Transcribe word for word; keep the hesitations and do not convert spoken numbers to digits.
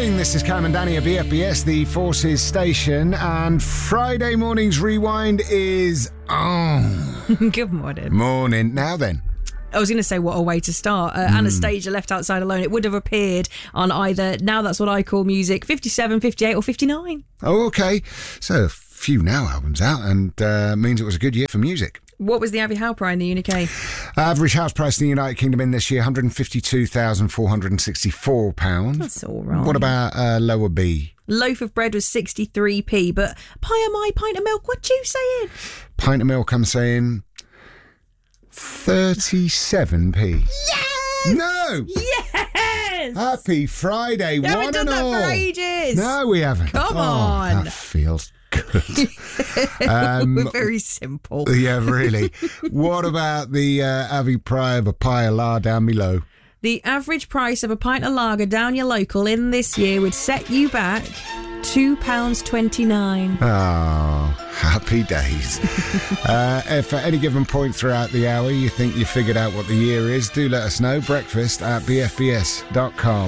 morning, this is Cam and Danny at B F B S, the Forces station, and Friday morning's rewind is on. Good morning. Morning. Now then. I was going to say, what a way to start. Uh, Mm. Anastasia, Left Outside Alone. It would have appeared on either Now That's What I Call Music, fifty-seven, fifty-eight or fifty-nine. Oh, okay. So a few Now albums out, and uh, means it was a good year for music. What was the average house price in the U K? Average house price in the United Kingdom in this year, one hundred fifty-two thousand four hundred sixty-four pounds. That's all right. What about uh, lower B? Loaf of bread was sixty-three p, but pie of my pint of milk, what you saying? Pint of milk, I'm saying thirty-seven p. Yes! No! Yes! Happy Friday, We one haven't done and that all. for ages. No, we haven't. Come Oh, on. that feels good. um, We're very simple. Yeah, really. What about the uh, average price of a pie of lard down below? The average price of a pint of lager down your local in this year would set you back two pounds twenty-nine. Oh, happy days. uh, if at any given point throughout the hour you think you figured out what the year is, do let us know. Breakfast at b f b s dot com.